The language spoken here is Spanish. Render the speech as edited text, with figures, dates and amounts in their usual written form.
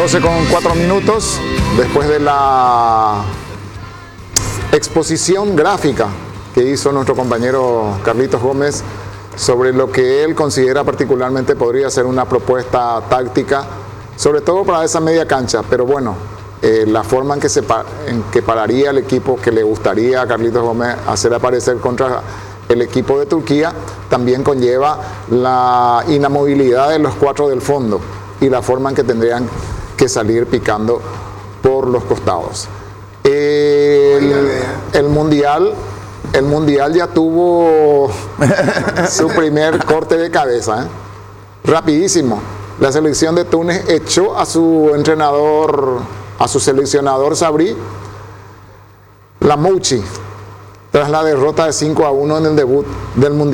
12:04, después de la exposición gráfica que hizo nuestro compañero Carlitos Gómez sobre lo que él considera particularmente podría ser una propuesta táctica, sobre todo para esa media cancha, pero bueno, la forma en que pararía el equipo que le gustaría a Carlitos Gómez hacer aparecer contra el equipo de Turquía, también conlleva la inamovilidad de los 4 del fondo y la forma en que tendrían que salir picando por los costados. El mundial ya tuvo su primer corte de cabeza, rapidísimo. La selección de Túnez echó a su entrenador, a su seleccionador Sabri Lamouchi, tras la derrota de 5-1 en el debut del mundial.